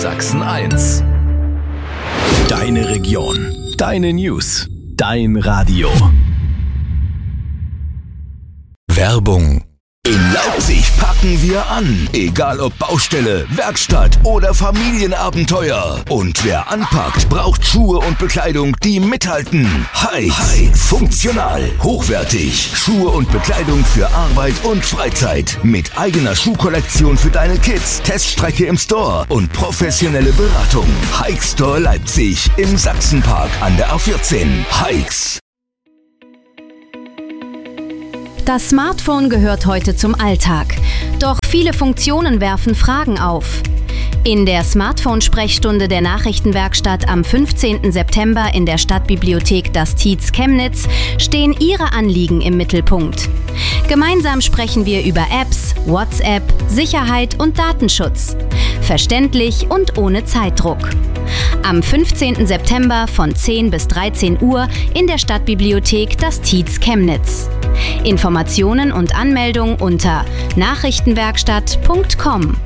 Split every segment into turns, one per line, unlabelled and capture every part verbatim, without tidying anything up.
Sachsen eins. Deine Region, deine News, dein Radio. Werbung. In Leipzig packen wir an. Egal ob Baustelle, Werkstatt oder Familienabenteuer. Und wer anpackt, braucht Schuhe und Bekleidung, die mithalten. Heights. Funktional, hochwertig. Schuhe und Bekleidung für Arbeit und Freizeit. Mit eigener Schuhkollektion für deine Kids, Teststrecke im Store und professionelle Beratung. Hikes Store Leipzig im Sachsenpark an der A vierzehn. Hikes.
Das Smartphone gehört heute zum Alltag. Doch viele Funktionen werfen Fragen auf. In der Smartphone-Sprechstunde der Nachrichtenwerkstatt am fünfzehnten September in der Stadtbibliothek Das Tietz Chemnitz stehen Ihre Anliegen im Mittelpunkt. Gemeinsam sprechen wir über Apps, WhatsApp, Sicherheit und Datenschutz. Verständlich und ohne Zeitdruck. Am fünfzehnten September von zehn bis dreizehn Uhr in der Stadtbibliothek Das Tietz Chemnitz. Informationen und Anmeldung unter nachrichtenwerkstatt punkt com.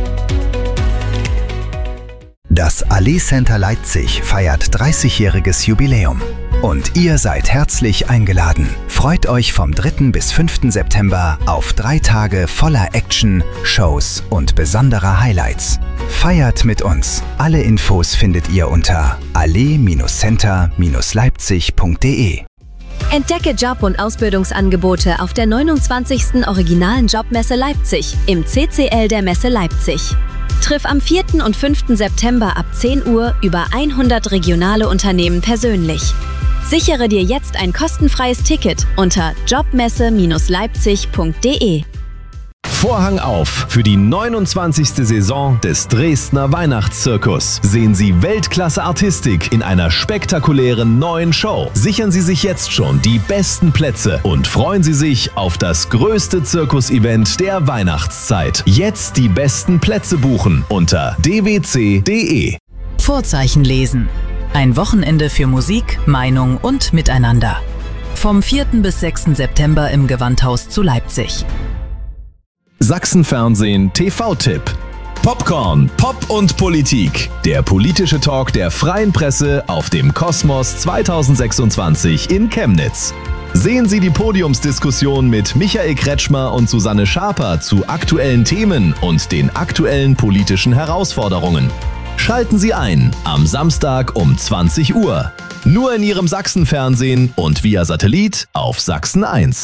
Das Allee Center Leipzig feiert dreißigjähriges Jubiläum. Und ihr seid herzlich eingeladen. Freut euch vom dritten bis fünften September auf drei Tage voller Action, Shows und besonderer Highlights. Feiert mit uns. Alle Infos findet ihr unter allee center leipzig punkt de.
Entdecke Job- und Ausbildungsangebote auf der neunundzwanzigsten Originalen Jobmesse Leipzig im C C L der Messe Leipzig. Triff am vierten und fünften September ab zehn Uhr über hundert regionale Unternehmen persönlich. Sichere dir jetzt ein kostenfreies Ticket unter jobmesse leipzig punkt de.
Vorhang auf für die neunundzwanzigste Saison des Dresdner Weihnachtszirkus. Sehen Sie Weltklasse-Artistik in einer spektakulären neuen Show. Sichern Sie sich jetzt schon die besten Plätze und freuen Sie sich auf das größte Zirkus-Event der Weihnachtszeit. Jetzt die besten Plätze buchen unter d w c punkt de.
Vorzeichen lesen. Ein Wochenende für Musik, Meinung und Miteinander. Vom vierten bis sechsten September im Gewandhaus zu Leipzig.
Sachsenfernsehen T V-Tipp. Popcorn, Pop und Politik. Der politische Talk der Freien Presse auf dem Kosmos zweitausendsechsundzwanzig in Chemnitz. Sehen Sie die Podiumsdiskussion mit Michael Kretschmer und Susanne Schaper zu aktuellen Themen und den aktuellen politischen Herausforderungen. Schalten Sie ein am Samstag um zwanzig Uhr. Nur in Ihrem Sachsenfernsehen und via Satellit auf Sachsen eins.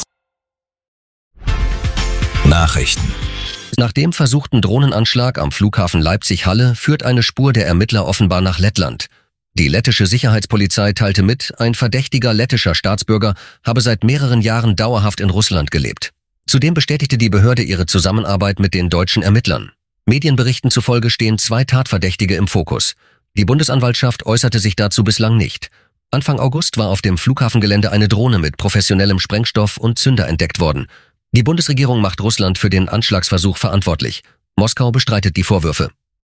Nachrichten. Nach dem versuchten Drohnenanschlag am Flughafen Leipzig-Halle führt eine Spur der Ermittler offenbar nach Lettland. Die lettische Sicherheitspolizei teilte mit, ein verdächtiger lettischer Staatsbürger habe seit mehreren Jahren dauerhaft in Russland gelebt. Zudem bestätigte die Behörde ihre Zusammenarbeit mit den deutschen Ermittlern. Medienberichten zufolge stehen zwei Tatverdächtige im Fokus. Die Bundesanwaltschaft äußerte sich dazu bislang nicht. Anfang August war auf dem Flughafengelände eine Drohne mit professionellem Sprengstoff und Zünder entdeckt worden. Die Bundesregierung macht Russland für den Anschlagsversuch verantwortlich. Moskau bestreitet die Vorwürfe.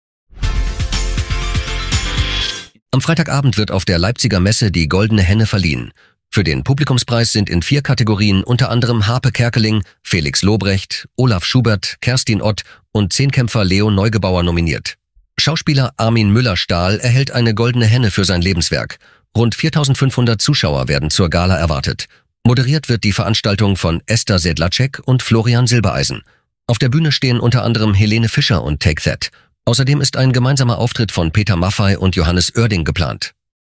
Am Freitagabend wird auf der Leipziger Messe die Goldene Henne verliehen. Für den Publikumspreis sind in vier Kategorien unter anderem Harpe Kerkeling, Felix Lobrecht, Olaf Schubert, Kerstin Ott und Zehnkämpfer Leo Neugebauer nominiert. Schauspieler Armin Müller-Stahl erhält eine Goldene Henne für sein Lebenswerk. Rund viertausendfünfhundert Zuschauer werden zur Gala erwartet. Moderiert wird die Veranstaltung von Esther Sedlacek und Florian Silbereisen. Auf der Bühne stehen unter anderem Helene Fischer und Take That. Außerdem ist ein gemeinsamer Auftritt von Peter Maffay und Johannes Oerding geplant.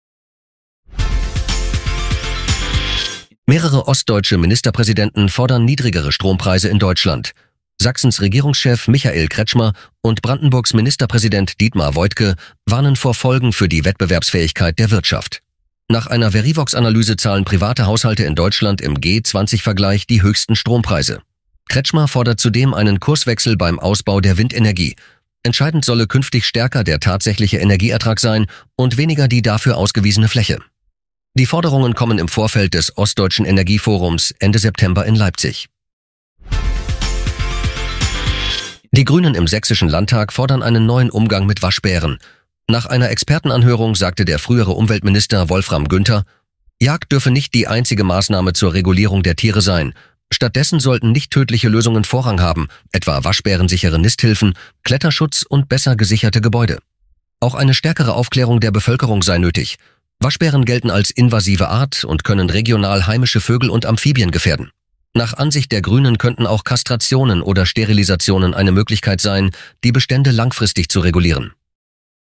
Mehrere ostdeutsche Ministerpräsidenten fordern niedrigere Strompreise in Deutschland. Sachsens Regierungschef Michael Kretschmer und Brandenburgs Ministerpräsident Dietmar Woidke warnen vor Folgen für die Wettbewerbsfähigkeit der Wirtschaft. Nach einer Verivox-Analyse zahlen private Haushalte in Deutschland im G zwanzig Vergleich die höchsten Strompreise. Kretschmer fordert zudem einen Kurswechsel beim Ausbau der Windenergie. Entscheidend solle künftig stärker der tatsächliche Energieertrag sein und weniger die dafür ausgewiesene Fläche. Die Forderungen kommen im Vorfeld des Ostdeutschen Energieforums Ende September in Leipzig. Die Grünen im Sächsischen Landtag fordern einen neuen Umgang mit Waschbären. Nach einer Expertenanhörung sagte der frühere Umweltminister Wolfram Günther, Jagd dürfe nicht die einzige Maßnahme zur Regulierung der Tiere sein. Stattdessen sollten nicht tödliche Lösungen Vorrang haben, etwa waschbärensichere Nisthilfen, Kletterschutz und besser gesicherte Gebäude. Auch eine stärkere Aufklärung der Bevölkerung sei nötig. Waschbären gelten als invasive Art und können regional heimische Vögel und Amphibien gefährden. Nach Ansicht der Grünen könnten auch Kastrationen oder Sterilisationen eine Möglichkeit sein, die Bestände langfristig zu regulieren.